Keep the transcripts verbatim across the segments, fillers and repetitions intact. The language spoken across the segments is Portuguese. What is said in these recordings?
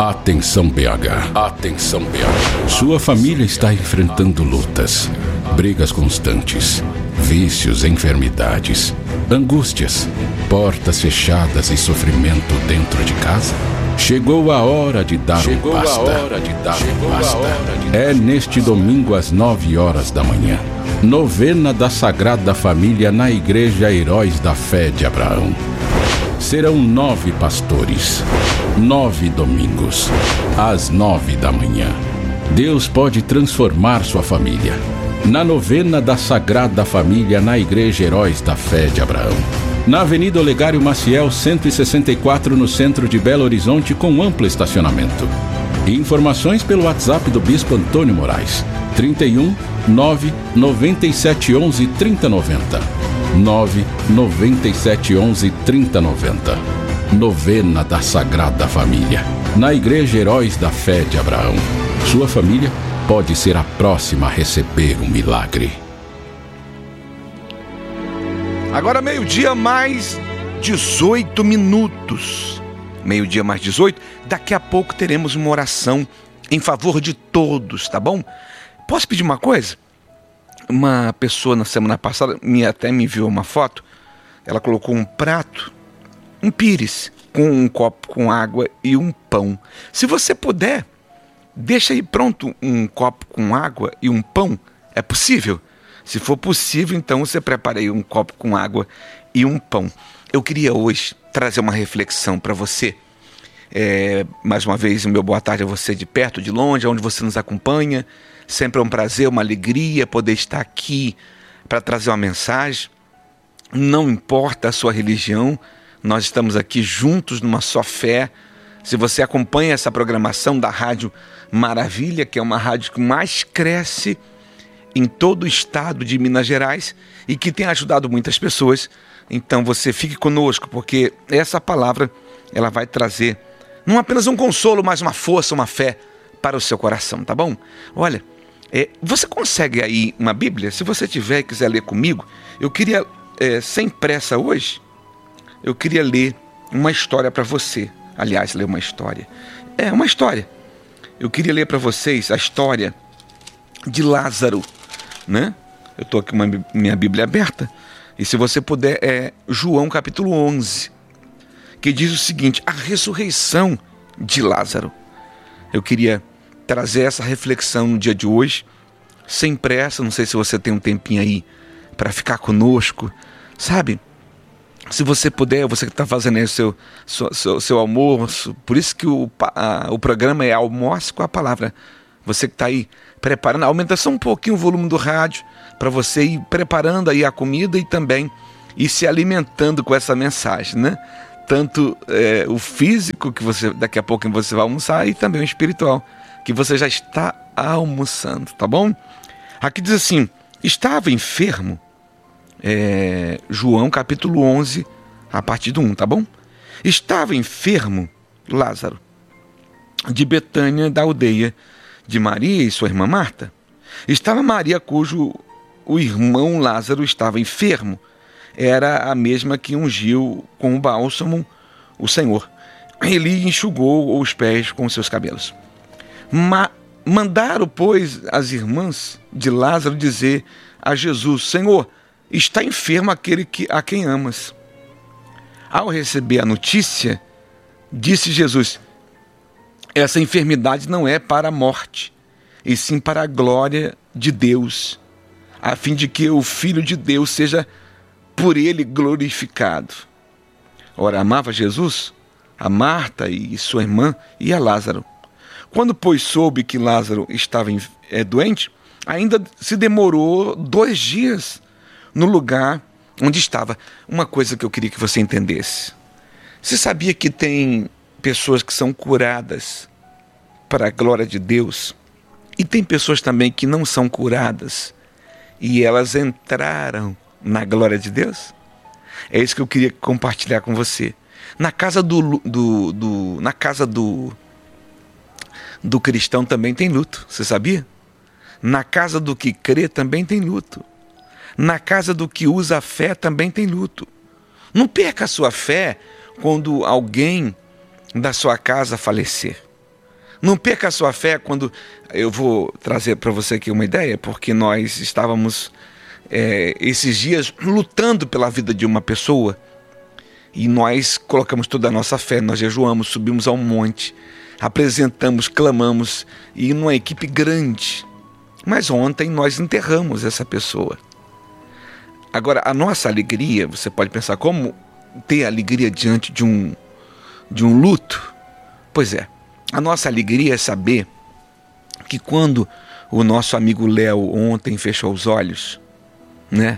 Atenção B H. Atenção B H. Sua família está enfrentando lutas, brigas constantes, vícios, enfermidades, angústias, portas fechadas e sofrimento dentro de casa. Chegou a hora de dar Chegou um basta. A hora de dar um basta. De... É neste domingo às nove horas da manhã. Novena da Sagrada Família na Igreja Heróis da Fé de Abraão. Serão nove pastores, nove domingos, às nove da manhã. Deus pode transformar sua família. Na novena da Sagrada Família na Igreja Heróis da Fé de Abraão. Na Avenida Olegário Maciel, cento e sessenta e quatro, no centro de Belo Horizonte, com amplo estacionamento. Informações pelo WhatsApp do Bispo Antônio Moraes, trinta e um, nove, noventa e sete, onze, trinta, noventa. nove, noventa e sete, onze, trinta, noventa. Novena da Sagrada Família, na Igreja Heróis da Fé de Abraão. Sua família pode ser a próxima a receber um milagre. Agora meio-dia mais dezoito minutos. Meio-dia mais dezoito. Daqui a pouco teremos uma oração em favor de todos, tá bom? Posso pedir uma coisa? Uma pessoa na semana passada me, até me enviou uma foto. Ela colocou um prato, um pires, com um copo com água e um pão. Se você puder, deixa aí pronto um copo com água e um pão. É possível? Se for possível, então você prepara aí um copo com água e um pão. Eu queria hoje trazer uma reflexão para você. É, mais uma vez, o meu boa tarde a você de perto, de longe, onde você nos acompanha. Sempre é um prazer, uma alegria poder estar aqui para trazer uma mensagem. Não importa a sua religião, nós estamos aqui juntos numa só fé. Se você acompanha essa programação da Rádio Maravilha, que é uma rádio que mais cresce em todo o estado de Minas Gerais e que tem ajudado muitas pessoas, então você fique conosco, porque essa palavra ela vai trazer não apenas um consolo, mas uma força, uma fé para o seu coração, tá bom? Olha, é, você consegue aí uma Bíblia? Se você tiver e quiser ler comigo, eu queria, é, sem pressa hoje, eu queria ler uma história para você. Aliás, ler uma história. É, uma história. Eu queria ler para vocês a história de Lázaro, né? Eu estou aqui com uma, minha Bíblia aberta, e se você puder, é João capítulo onze, que diz o seguinte: a ressurreição de Lázaro. Eu queria trazer essa reflexão no dia de hoje, sem pressa. Não sei se você tem um tempinho aí para ficar conosco, sabe? Se você puder, você que está fazendo aí o seu, seu, seu, seu almoço, por isso que o, a, o programa é Almoço com a Palavra. Você que está aí preparando, aumenta só um pouquinho o volume do rádio, para você ir preparando aí a comida e também ir se alimentando com essa mensagem, né? Tanto é, o físico, que você daqui a pouco você vai almoçar, e também o espiritual, que você já está almoçando, tá bom? Aqui diz assim: estava enfermo, é, João capítulo onze, a partir do um, tá bom? Estava enfermo Lázaro, de Betânia, da aldeia de Maria e sua irmã Marta. Estava Maria, cujo o irmão Lázaro estava enfermo. Era a mesma que ungiu com o bálsamo o Senhor. Ele enxugou os pés com seus cabelos. Ma- mandaram, pois, as irmãs de Lázaro dizer a Jesus: Senhor, está enfermo aquele que, a quem amas. Ao receber a notícia, disse Jesus: essa enfermidade não é para a morte, e sim para a glória de Deus, a fim de que o Filho de Deus seja por ele glorificado. Ora, amava Jesus a Marta e sua irmã e a Lázaro. Quando, pois, soube que Lázaro estava é, doente, ainda se demorou dois dias no lugar onde estava. Uma coisa que eu queria que você entendesse: você sabia que tem pessoas que são curadas para a glória de Deus, e tem pessoas também que não são curadas e elas entraram na glória de Deus? É isso que eu queria compartilhar com você. Na casa do, do, do, na casa do, do cristão também tem luto, você sabia? Na casa do que crê também tem luto. Na casa do que usa a fé também tem luto. Não perca a sua fé quando alguém da sua casa falecer. Não perca a sua fé quando... Eu vou trazer para você aqui uma ideia, porque nós estávamos é, esses dias lutando pela vida de uma pessoa e nós colocamos toda a nossa fé, nós jejuamos, subimos ao monte, apresentamos, clamamos, e numa equipe grande. Mas ontem nós enterramos essa pessoa. Agora, a nossa alegria, você pode pensar, como ter alegria diante de um, de um luto? Pois é, a nossa alegria é saber que quando o nosso amigo Léo ontem fechou os olhos, né,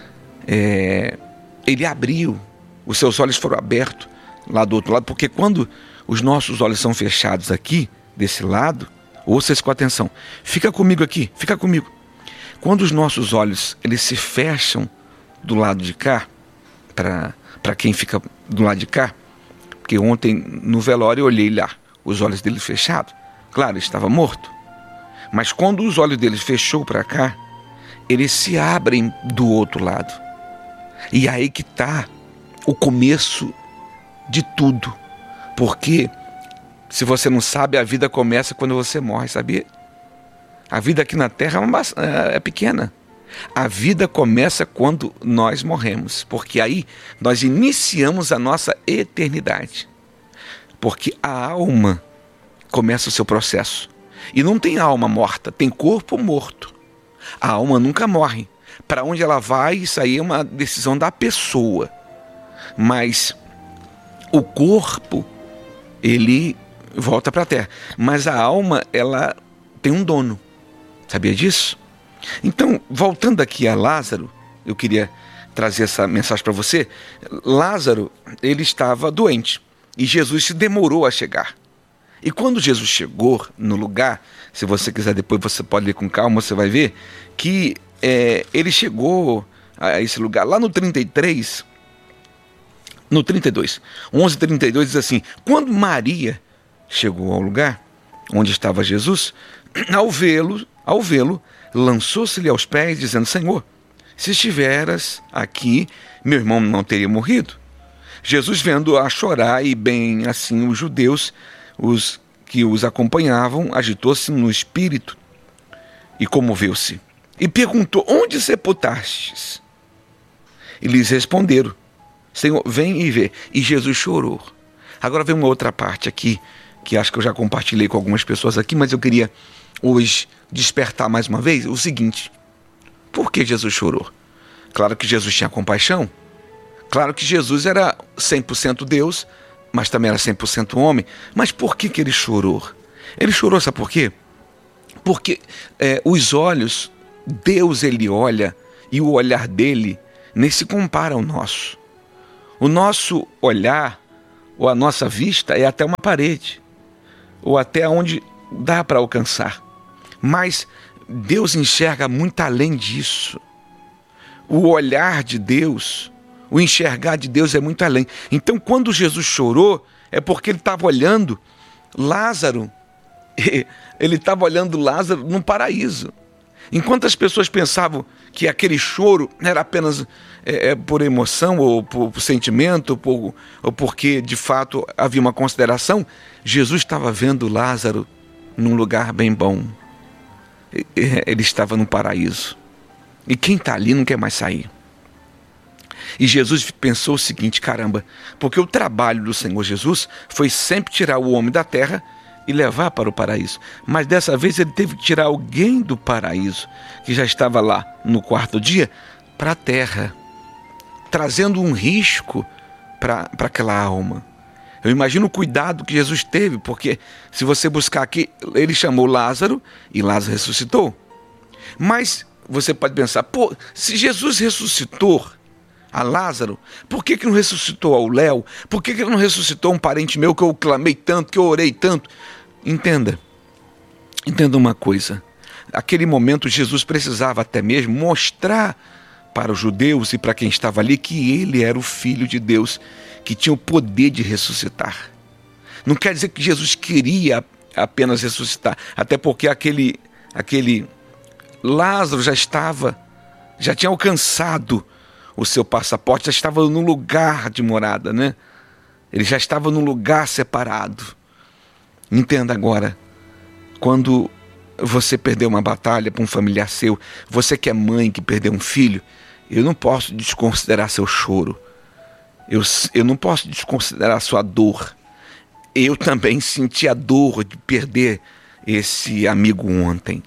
é, ele abriu, os seus olhos foram abertos lá do outro lado, porque quando os nossos olhos são fechados aqui, desse lado, ouça isso com atenção, fica comigo aqui, fica comigo. Quando os nossos olhos eles se fecham do lado de cá, para quem fica do lado de cá, porque ontem no velório eu olhei lá, os olhos dele fechados, claro, ele estava morto, mas quando os olhos dele fechou para cá, eles se abrem do outro lado, e aí que está o começo de tudo, porque se você não sabe, a vida começa quando você morre, sabia? A vida aqui na Terra é, uma, é pequena. A vida começa quando nós morremos, porque aí nós iniciamos a nossa eternidade. Porque a alma começa o seu processo. E não tem alma morta, tem corpo morto. A alma nunca morre. Para onde ela vai, isso aí é uma decisão da pessoa. Mas o corpo, ele volta para a terra. Mas a alma, ela tem um dono. Sabia disso? Então, voltando aqui a Lázaro, eu queria trazer essa mensagem para você. Lázaro, ele estava doente e Jesus se demorou a chegar. E quando Jesus chegou no lugar, se você quiser depois você pode ler com calma, você vai ver que é, ele chegou a esse lugar. Lá no trinta e três, no trinta e dois, onze, trinta e dois diz assim: quando Maria chegou ao lugar onde estava Jesus, ao vê-lo, ao vê-lo, lançou-se-lhe aos pés, dizendo: Senhor, se estiveras aqui, meu irmão não teria morrido. Jesus, vendo-a chorar, e bem assim os judeus, os que os acompanhavam, agitou-se no espírito e comoveu-se. E perguntou: onde sepultastes? E lhes responderam: Senhor, vem e vê. E Jesus chorou. Agora vem uma outra parte aqui, que acho que eu já compartilhei com algumas pessoas aqui, mas eu queria hoje despertar mais uma vez o seguinte: por que Jesus chorou? Claro que Jesus tinha compaixão, claro que Jesus era cem por cento Deus, mas também era cem por cento homem, mas por que que ele chorou? Ele chorou, sabe por quê? Porque é, os olhos, Deus ele olha, e o olhar dele nem se compara ao nosso. O nosso olhar, ou a nossa vista, é até uma parede, ou até onde dá para alcançar. Mas Deus enxerga muito além disso. O olhar de Deus, o enxergar de Deus é muito além. Então, quando Jesus chorou, é porque ele estava olhando Lázaro, ele estava olhando Lázaro no paraíso. Enquanto as pessoas pensavam que aquele choro era apenas é, é, por emoção, ou por, por sentimento, ou, por, ou porque de fato havia uma consideração, Jesus estava vendo Lázaro num lugar bem bom. Ele estava no paraíso. E quem está ali não quer mais sair. E Jesus pensou o seguinte: caramba, porque o trabalho do Senhor Jesus foi sempre tirar o homem da terra e levar para o paraíso. Mas dessa vez ele teve que tirar alguém do paraíso, que já estava lá no quarto dia, para a terra, trazendo um risco para aquela alma. Eu imagino o cuidado que Jesus teve, porque se você buscar aqui, ele chamou Lázaro e Lázaro ressuscitou. Mas você pode pensar: pô, se Jesus ressuscitou a Lázaro, por que que não ressuscitou ao Léo? Por que que não ressuscitou um parente meu que eu clamei tanto, que eu orei tanto? Entenda, entenda uma coisa. Naquele momento Jesus precisava até mesmo mostrar para os judeus e para quem estava ali que ele era o Filho de Deus, que tinha o poder de ressuscitar. Não quer dizer que Jesus queria apenas ressuscitar, até porque aquele, aquele Lázaro já estava, já tinha alcançado o seu passaporte, já estava num lugar de morada, né? Ele já estava num lugar separado. Entenda agora, quando você perdeu uma batalha para um familiar seu, você que é mãe que perdeu um filho, eu não posso desconsiderar seu choro. Eu, eu não posso desconsiderar sua dor. Eu também senti a dor de perder esse amigo ontem.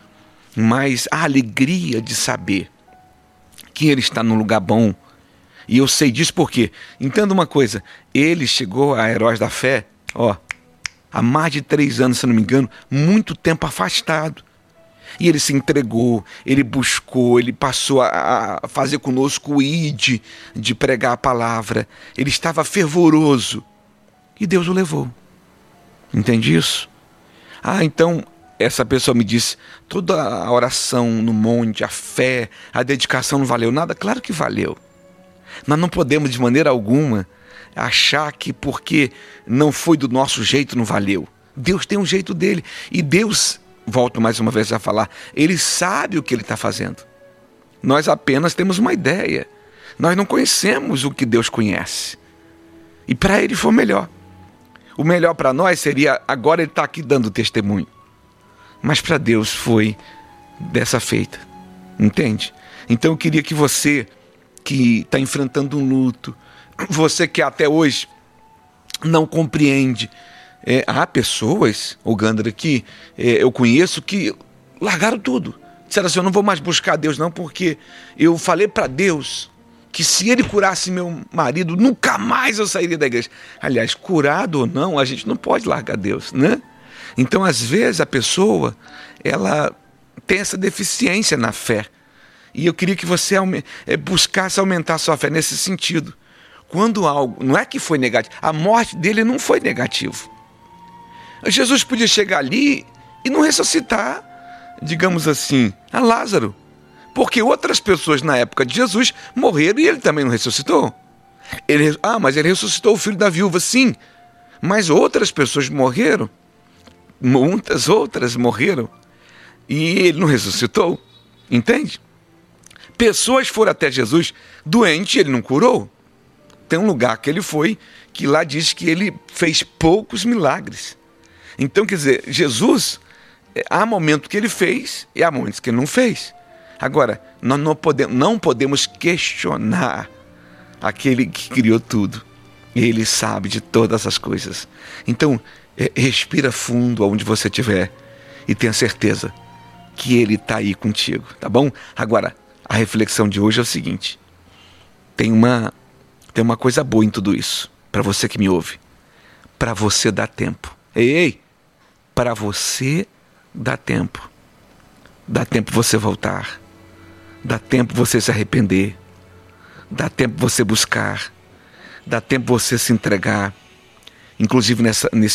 Mas a alegria de saber que ele está num lugar bom, e eu sei disso porque, entenda uma coisa, ele chegou a Heróis da Fé, ó, há mais de três anos, se não me engano, muito tempo afastado. E ele se entregou, ele buscou, ele passou a, a fazer conosco o I D de pregar a palavra. Ele estava fervoroso e Deus o levou. Entende isso? Ah, então essa pessoa me disse, toda a oração no monte, a fé, a dedicação não valeu nada? Claro que valeu. Nós não podemos de maneira alguma achar que porque não foi do nosso jeito não valeu. Deus tem um jeito dele. E Deus, volto mais uma vez a falar, Ele sabe o que Ele está fazendo. Nós apenas temos uma ideia. Nós não conhecemos o que Deus conhece. E para Ele foi melhor. O melhor para nós seria, agora Ele está aqui dando testemunho. Mas para Deus foi dessa feita. Entende? Então eu queria que você, que está enfrentando um luto, você que até hoje não compreende, é, há pessoas, o Gandra, que é, eu conheço que largaram tudo. Disseram assim, eu não vou mais buscar Deus não, porque eu falei para Deus que se Ele curasse meu marido, nunca mais eu sairia da igreja. Aliás, curado ou não, a gente não pode largar Deus, né? Então, às vezes, a pessoa, ela tem essa deficiência na fé. E eu queria que você buscasse aumentar a sua fé nesse sentido. Quando algo, não é que foi negativo, a morte dele não foi negativo. Jesus podia chegar ali e não ressuscitar, digamos assim, a Lázaro. Porque outras pessoas na época de Jesus morreram e ele também não ressuscitou. Ele, ah, mas ele ressuscitou o filho da viúva, sim. Mas outras pessoas morreram. Muitas outras morreram e ele não ressuscitou, entende? Pessoas foram até Jesus doente e ele não curou. Tem um lugar que ele foi que lá diz que ele fez poucos milagres. Então, quer dizer, Jesus, há momentos que ele fez e há momentos que ele não fez. Agora, nós não podemos, não podemos questionar aquele que criou tudo. Ele sabe de todas as coisas. Então, respira fundo aonde você estiver e tenha certeza que Ele está aí contigo, tá bom? Agora, a reflexão de hoje é o seguinte. Tem uma, tem uma coisa boa em tudo isso, para você que me ouve. Para você dá tempo. Ei, ei, para você dá tempo. Dá tempo você voltar. Dá tempo você se arrepender. Dá tempo você buscar. Dá tempo você se entregar. Inclusive nessa, nesse